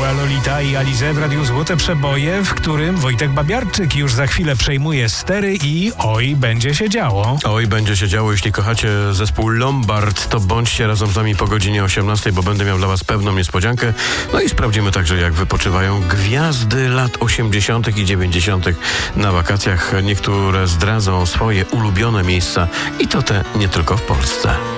Laura, Lolita i Alize w Radiu Złote Przeboje, w którym Wojtek Babiarczyk już za chwilę przejmuje stery i oj, będzie się działo. Oj, będzie się działo. Jeśli kochacie zespół Lombard, to bądźcie razem z nami po godzinie 18, bo będę miał dla was pewną niespodziankę. No i sprawdzimy także, jak wypoczywają gwiazdy lat 80. i 90. na wakacjach. Niektóre zdradzą swoje ulubione miejsca i to te nie tylko w Polsce.